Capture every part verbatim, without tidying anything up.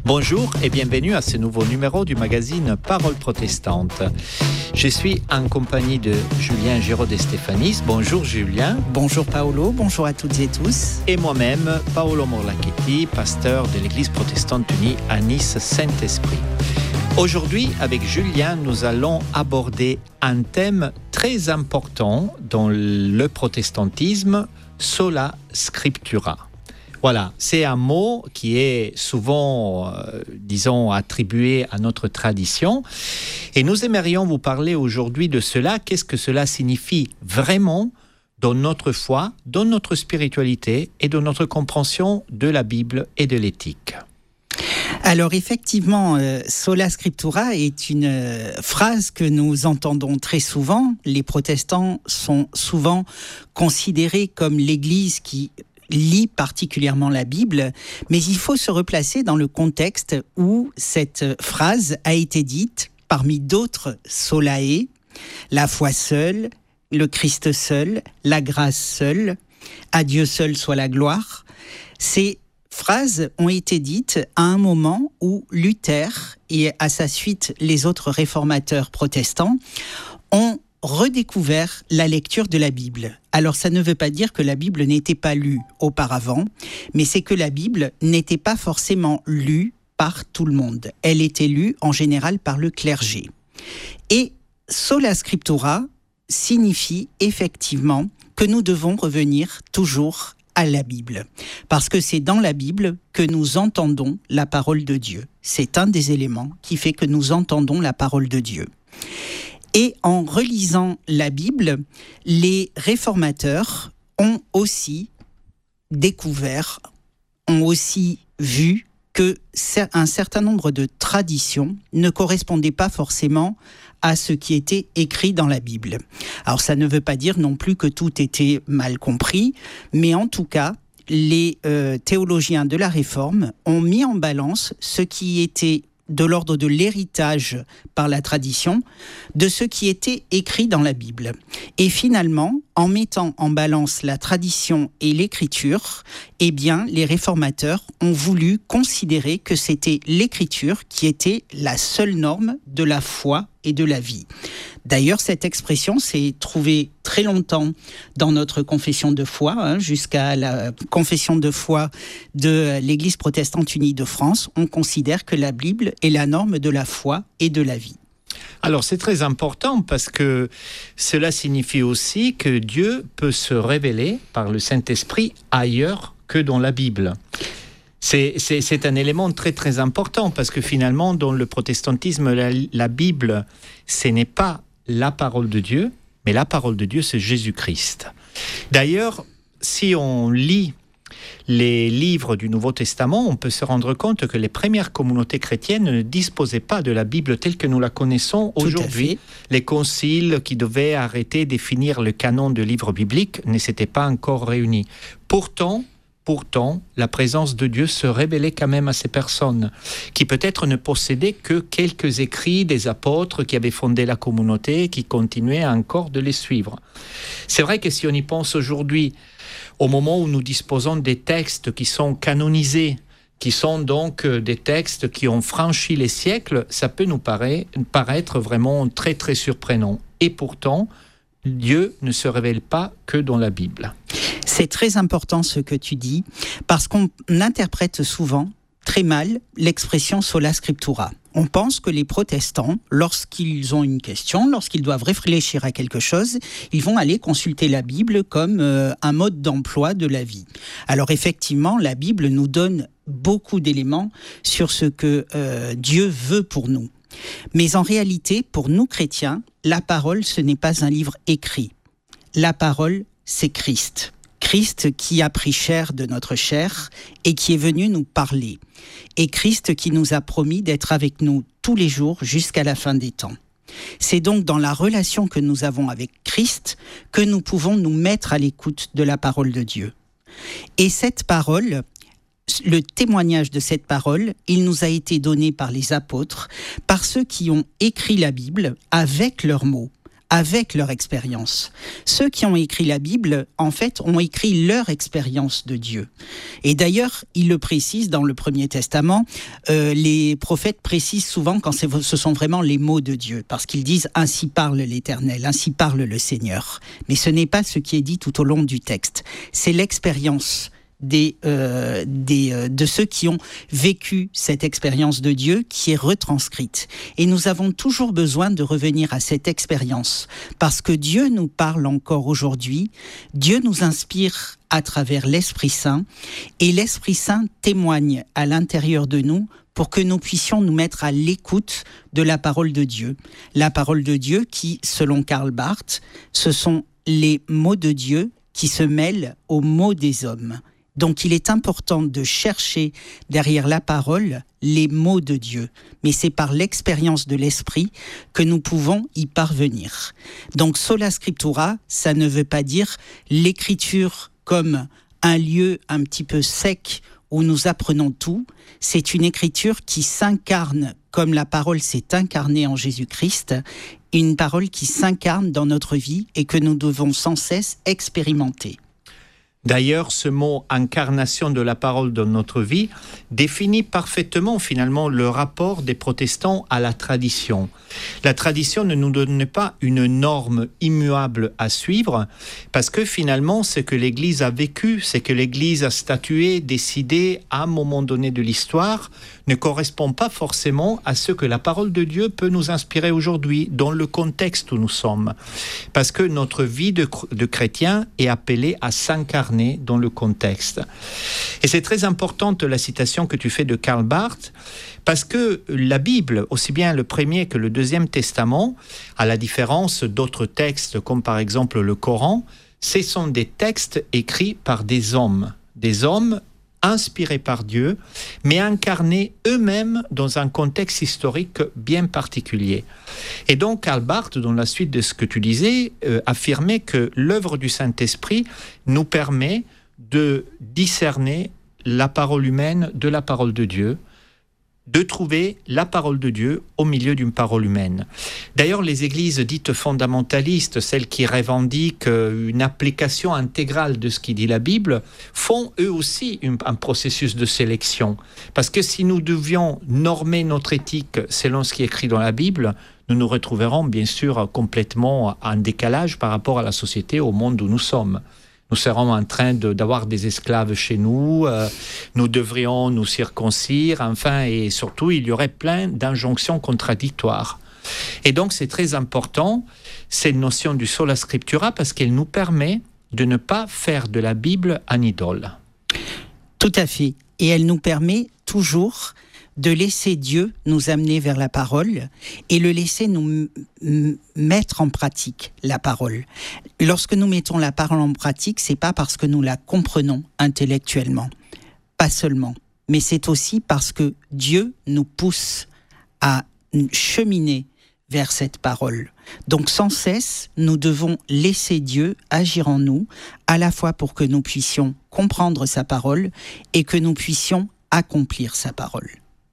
Bonjour et bienvenue à ce nouveau numéro du magazine Parole protestante. Je suis en compagnie de Julien Giraud de Stéphanis. Bonjour Julien. Bonjour Paolo, bonjour à toutes et tous. Et moi-même, Paolo Morlacchetti, pasteur de l'Église protestante unie à Nice Saint-Esprit. Aujourd'hui, avec Julien, nous allons aborder un thème très important dans le protestantisme, sola scriptura. Voilà, c'est un mot qui est souvent, euh, disons, attribué à notre tradition. Et nous aimerions vous parler aujourd'hui de cela. Qu'est-ce que cela signifie vraiment dans notre foi, dans notre spiritualité et dans notre compréhension de la Bible et de l'éthique? Alors effectivement, euh, sola scriptura est une euh, phrase que nous entendons très souvent. Les protestants sont souvent considérés comme l'Église qui lit particulièrement la Bible, mais il faut se replacer dans le contexte où cette phrase a été dite, parmi d'autres solae, la foi seule, le Christ seul, la grâce seule, à Dieu seul soit la gloire. Ces phrases ont été dites à un moment où Luther et à sa suite les autres réformateurs protestants ont redécouvert la lecture de la Bible. Alors ça ne veut pas dire que la Bible n'était pas lue auparavant, mais c'est que la Bible n'était pas forcément lue par tout le monde. Elle était lue en général par le clergé. Et sola scriptura signifie effectivement que nous devons revenir toujours à la Bible, parce que c'est dans la Bible que nous entendons la parole de Dieu. C'est un des éléments qui fait que nous entendons la parole de Dieu. Et en relisant la Bible, les réformateurs ont aussi découvert, ont aussi vu que un certain nombre de traditions ne correspondaient pas forcément à ce qui était écrit dans la Bible. Alors ça ne veut pas dire non plus que tout était mal compris, mais en tout cas, les euh, théologiens de la Réforme ont mis en balance ce qui était de l'ordre de l'héritage par la tradition, de ce qui était écrit dans la Bible. Et finalement, en mettant en balance la tradition et l'écriture, eh bien, les réformateurs ont voulu considérer que c'était l'écriture qui était la seule norme de la foi et de la vie. D'ailleurs, cette expression s'est trouvée très longtemps dans notre confession de foi, hein, jusqu'à la confession de foi de l'Église protestante unie de France. On considère que la Bible est la norme de la foi et de la vie. Alors c'est très important parce que cela signifie aussi que Dieu peut se révéler par le Saint-Esprit ailleurs que dans la Bible. C'est, c'est, c'est un élément très très important parce que finalement dans le protestantisme, la, la Bible, ce n'est pas la parole de Dieu, mais la parole de Dieu, c'est Jésus-Christ. D'ailleurs, si on lit les livres du Nouveau Testament, on peut se rendre compte que les premières communautés chrétiennes ne disposaient pas de la Bible telle que nous la connaissons aujourd'hui. Les conciles qui devaient arrêter, définir le canon de livres bibliques ne s'étaient pas encore réunis. Pourtant, Pourtant, la présence de Dieu se révélait quand même à ces personnes qui peut-être ne possédaient que quelques écrits des apôtres qui avaient fondé la communauté et qui continuaient encore de les suivre. C'est vrai que si on y pense aujourd'hui, au moment où nous disposons des textes qui sont canonisés, qui sont donc des textes qui ont franchi les siècles, ça peut nous paraître, paraître vraiment très très surprenant. Et pourtant, Dieu ne se révèle pas que dans la Bible. C'est très important ce que tu dis, parce qu'on interprète souvent très mal l'expression sola scriptura. On pense que les protestants, lorsqu'ils ont une question, lorsqu'ils doivent réfléchir à quelque chose, ils vont aller consulter la Bible comme euh, un mode d'emploi de la vie. Alors effectivement, la Bible nous donne beaucoup d'éléments sur ce que euh, Dieu veut pour nous. Mais en réalité, pour nous chrétiens, la parole, ce n'est pas un livre écrit. La parole, c'est Christ. Christ qui a pris chair de notre chair et qui est venu nous parler. Et Christ qui nous a promis d'être avec nous tous les jours jusqu'à la fin des temps. C'est donc dans la relation que nous avons avec Christ que nous pouvons nous mettre à l'écoute de la parole de Dieu. Et cette parole, le témoignage de cette parole, il nous a été donné par les apôtres, par ceux qui ont écrit la Bible avec leurs mots, avec leur expérience. Ceux qui ont écrit la Bible, en fait, ont écrit leur expérience de Dieu. Et d'ailleurs, il le précise dans le Premier Testament, euh, les prophètes précisent souvent quand c'est, ce sont vraiment les mots de Dieu, parce qu'ils disent « Ainsi parle l'Éternel, ainsi parle le Seigneur ». Mais ce n'est pas ce qui est dit tout au long du texte. C'est l'expérience Des, euh, des, euh, de ceux qui ont vécu cette expérience de Dieu qui est retranscrite. Et nous avons toujours besoin de revenir à cette expérience parce que Dieu nous parle encore aujourd'hui, Dieu nous inspire à travers l'Esprit Saint et l'Esprit Saint témoigne à l'intérieur de nous pour que nous puissions nous mettre à l'écoute de la parole de Dieu. La parole de Dieu qui, selon Karl Barth, ce sont les mots de Dieu qui se mêlent aux mots des hommes. Donc il est important de chercher derrière la parole les mots de Dieu. Mais c'est par l'expérience de l'esprit que nous pouvons y parvenir. Donc sola scriptura, ça ne veut pas dire l'écriture comme un lieu un petit peu sec où nous apprenons tout. C'est une écriture qui s'incarne comme la parole s'est incarnée en Jésus-Christ, une parole qui s'incarne dans notre vie et que nous devons sans cesse expérimenter. D'ailleurs, ce mot « incarnation de la parole dans notre vie » définit parfaitement finalement le rapport des protestants à la tradition. La tradition ne nous donne pas une norme immuable à suivre parce que finalement, ce que l'Église a vécu, ce que l'Église a statué, décidé à un moment donné de l'histoire, ne correspond pas forcément à ce que la parole de Dieu peut nous inspirer aujourd'hui, dans le contexte où nous sommes. Parce que notre vie de, de chrétien est appelée à s'incarner dans le contexte. Et c'est très importante la citation que tu fais de Karl Barth, parce que la Bible, aussi bien le Premier que le Deuxième Testament, à la différence d'autres textes comme par exemple le Coran, ce sont des textes écrits par des hommes, des hommes inspirés par Dieu, mais incarnés eux-mêmes dans un contexte historique bien particulier. Et donc, Karl Barth, dans la suite de ce que tu disais, euh, affirmait que l'œuvre du Saint-Esprit nous permet de discerner la parole humaine de la parole de Dieu, de trouver la parole de Dieu au milieu d'une parole humaine. D'ailleurs, les églises dites fondamentalistes, celles qui revendiquent une application intégrale de ce qui dit la Bible, font eux aussi une, un processus de sélection. Parce que si nous devions normer notre éthique selon ce qui est écrit dans la Bible, nous nous retrouverons bien sûr complètement en décalage par rapport à la société, au monde où nous sommes. Nous serons en train de, d'avoir des esclaves chez nous, euh, nous devrions nous circoncire, enfin, et surtout, il y aurait plein d'injonctions contradictoires. Et donc, c'est très important, cette notion du sola scriptura, parce qu'elle nous permet de ne pas faire de la Bible un idole. Tout à fait. Et elle nous permet toujours de laisser Dieu nous amener vers la parole et le laisser nous m- mettre en pratique la parole. Lorsque nous mettons la parole en pratique, c'est pas parce que nous la comprenons intellectuellement, pas seulement, mais c'est aussi parce que Dieu nous pousse à cheminer vers cette parole. Donc sans cesse, nous devons laisser Dieu agir en nous, à la fois pour que nous puissions comprendre sa parole et que nous puissions accomplir sa parole.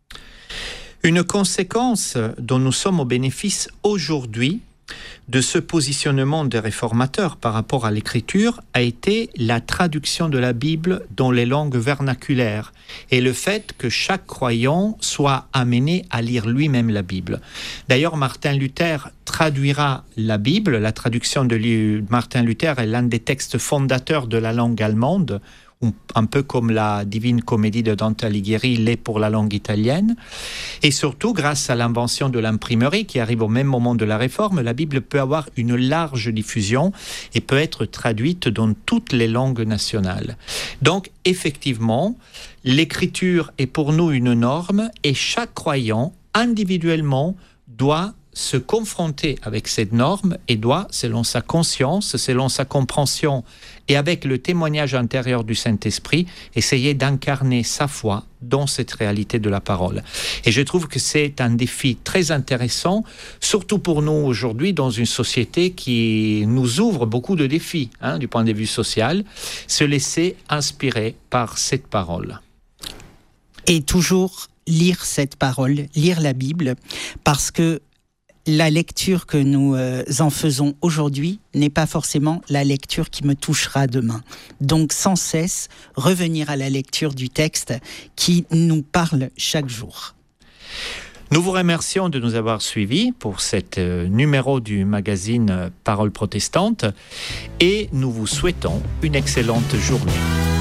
Une conséquence dont nous sommes au bénéfice aujourd'hui de ce positionnement des réformateurs par rapport à l'écriture a été la traduction de la Bible dans les langues vernaculaires et le fait que chaque croyant soit amené à lire lui-même la Bible. D'ailleurs, Martin Luther traduira la Bible. La traduction de Martin Luther est l'un des textes fondateurs de la langue allemande, un peu comme la Divine Comédie de Dante Alighieri l'est pour la langue italienne. Et surtout, grâce à l'invention de l'imprimerie qui arrive au même moment de la Réforme, la Bible peut avoir une large diffusion et peut être traduite dans toutes les langues nationales. Donc, effectivement, l'écriture est pour nous une norme et chaque croyant, individuellement, doit se confronter avec cette norme et doit, selon sa conscience, selon sa compréhension et avec le témoignage intérieur du Saint-Esprit, essayer d'incarner sa foi dans cette réalité de la parole. Et je trouve que c'est un défi très intéressant, surtout pour nous aujourd'hui, dans une société qui nous ouvre beaucoup de défis, hein, du point de vue social, se laisser inspirer par cette parole. Et toujours lire cette parole, lire la Bible, parce que la lecture que nous euh, en faisons aujourd'hui n'est pas forcément la lecture qui me touchera demain. Donc sans cesse revenir à la lecture du texte qui nous parle chaque jour. Nous vous remercions de nous avoir suivis pour cet euh, numéro du magazine Parole protestante et nous vous souhaitons une excellente journée.